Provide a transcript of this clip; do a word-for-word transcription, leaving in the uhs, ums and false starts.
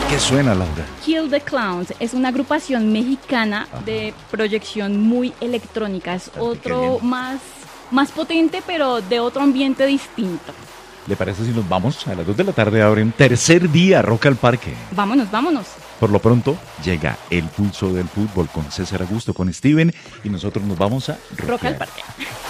¿Qué suena, Laura? Kill the Clowns es una agrupación mexicana de proyección muy electrónica. Es otro más, más potente, pero de otro ambiente distinto. ¿Le parece si nos vamos? A las dos de la tarde abren tercer día Rock al Parque. Vámonos, vámonos. Por lo pronto llega el pulso del fútbol con César Augusto, con Steven, y nosotros nos vamos a Rock al Parque.